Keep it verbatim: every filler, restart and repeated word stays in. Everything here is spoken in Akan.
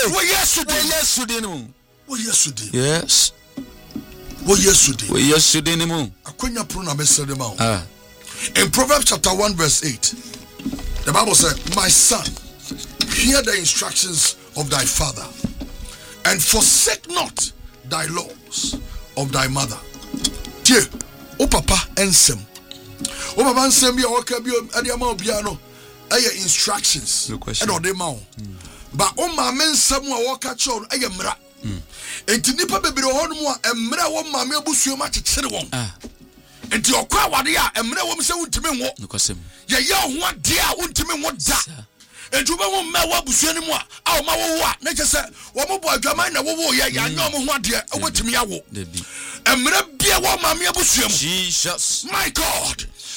Wo yesterday. Wo yesterday no. Wo yesterday. Yes. Wo yesterday. Wo yesterday no. Akwenya pro na mesede ma. Ah. In Proverbs chapter one verse eight, the Bible said, "My son, hear the instructions of thy father, and forsake not thy laws of thy mother." Tie, o papa ensem. O papa ensem bi o ka bi ade ama obia no, eye instructions. And o de ma o. Ba o ma ensem a wo ka che o eye mra. Enti nipa bebere ho no mu a emra wo ma me abusuo ma kekere won. Ah. Enti okwa wade a emra wo se wuntime nwo. Nokosem. Ye ye ho ade a wuntime nwo da. Enti wo mo ma wo abusuo ni mu a a ma wo wo a na kese wo mo bo adwaman na wo wo ye ya nya mo ho ade a wotimi ya wo. Emra bia wo ma me abusuo mu. Jesus. My God.